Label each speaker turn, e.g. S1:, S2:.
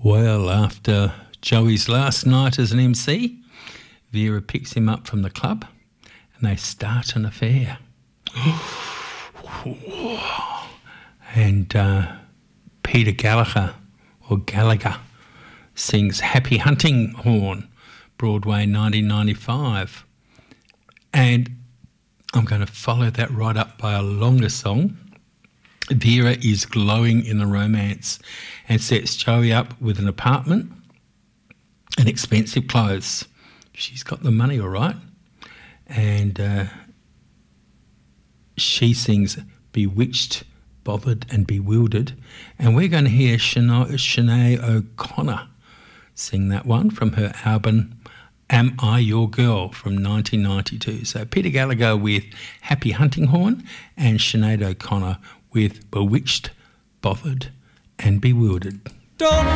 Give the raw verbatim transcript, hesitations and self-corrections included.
S1: Well, after Joey's last night as an M C, Vera picks him up from the club and they start an affair. and uh, Peter Gallagher, or Gallagher, sings Happy Hunting Horn, Broadway nineteen ninety-five. And I'm going to follow that right up by a longer song. Vera is glowing in the romance and sets Joey up with an apartment and expensive clothes. She's got the money, all right. And uh, she sings Bewitched, Bothered and Bewildered. And we're going to hear Sinead O'Connor sing that one from her album Am I Your Girl from nineteen ninety-two. So Peter Gallagher with Happy Hunting Horn and Sinead O'Connor with Bewitched, Bothered and Bewildered.
S2: Don't